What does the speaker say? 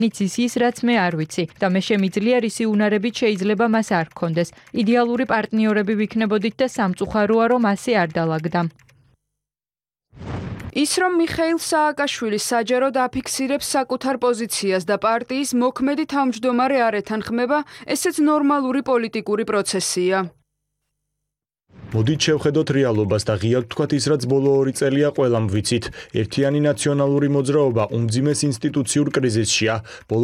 იცის ის, რაც მე არ ვიცი და მე შემიძლია რისი უნარებით შეიძლება მას არ გქონდეს. იდეალური პარტნიორები ვიქნებოდით და სამწუხაროა, რომ ასე არ დაალაგდა. ის რომ მიხეილ სააკაშვილი საჯაროდ აფიქსირებს საკუთარ პოზიციას და პარტიის მოქმედი თავმჯდომარე არ ეთანხმება, ესეც ნორმალური პოლიტიკური პროცესია. მოდით შევხედოთ რეალობას და ღიად ვთქვათ ის, რაც ბოლო 2 წელია ყველამ ვიცით. ერთიანი ნაციონალური მოძრაობა უმძიმეს ინსტიტუციურ კრიზისშია.